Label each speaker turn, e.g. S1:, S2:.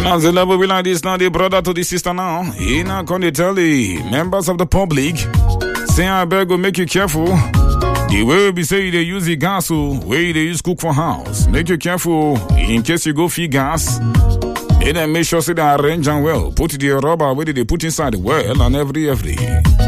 S1: And as the level be like this now, the brother to the sister now, he now gonna tell the members of the public, say I beg go make you careful. The way we say they use the gas, way they use cook for house. Make you careful in case you go feed gas. Then make sure say they arrange and well. Put the rubber where they put inside the well and every.